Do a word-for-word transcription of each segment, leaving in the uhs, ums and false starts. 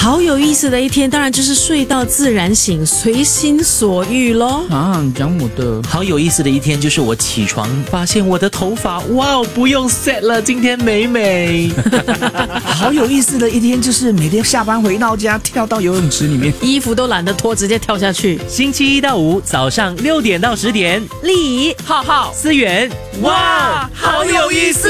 好有意思的一天，当然就是睡到自然醒，随心所欲咯。 啊，你讲我的。 好有意思的一天就是我起床发现我的头发，哇，不用 set 了，今天美美。 好有意思的一天就是每天下班回到家跳到游泳池里面， 衣服都懒得脱，直接跳下去。 星期一到五早上六点到十点， 丽浩浩思源，哇，好有意思。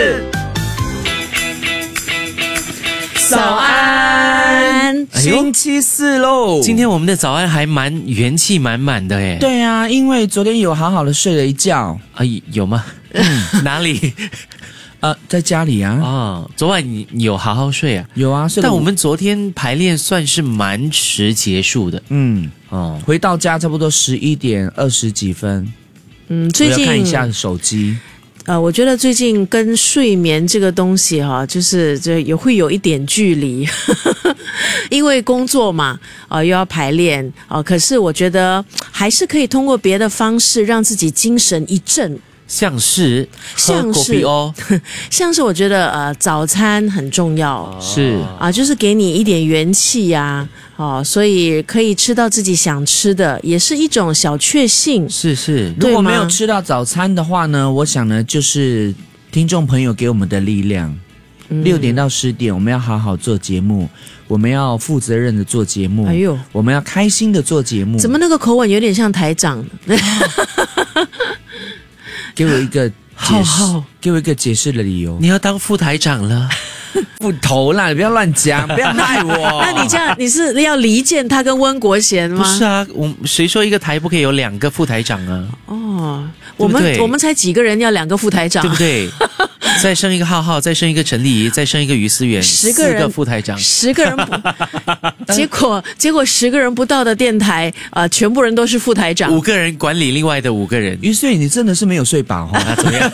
早安， 哎呦星期四喽。 今天我们的早安还蛮元气满满的诶。 对啊，因为昨天有好好的睡了一觉。 啊，有吗？哪里？ 呃，在家里啊。 哦，昨晚你你有好好睡啊？ 有啊，睡了但我们昨天排练算是蛮迟结束的。 嗯哦， 回到家差不多十一点二十几分。 嗯，最近我要看一下手机。 呃，我觉得最近跟睡眠这个东西哈，就是这也会有一点距离，因为工作嘛，啊、呃、又要排练啊、呃，可是我觉得还是可以通过别的方式让自己精神一振。 像是像喝果啤哦， 像是我觉得呃早餐很重要， 是啊，就是给你一点元气呀、啊，哦，所以可以吃到自己想吃的，也是一种小确幸。 是是， 如果没有吃到早餐的话呢，我想呢，就是听众朋友给我们的力量。六、嗯、点到十点，我们要好好做节目，我们要负责任的做节目。哎呦，我们要开心的做节目。 怎么那个口吻有点像台长？ 给我一个解释， 好好给我一个解释的理由。 你要当副台长了。 不投啦，你不要乱讲，不要害我。 那你这样，你是要离间他跟温国贤吗？ 不是啊，我谁说一个台不可以有两个副台长啊？ 哦，我们对对我们才几个人要两个副台长， 对不对？再生一个浩浩，再生一个陈丽仪，再生一个于思源， 十个人， 四个副台长， 十个人不，结果结果十个人不到的电台，呃，全部人都是副台长， 五个人管理另外的五个人。 于思源，你真的是没有睡饱哈、哦？ 怎么样？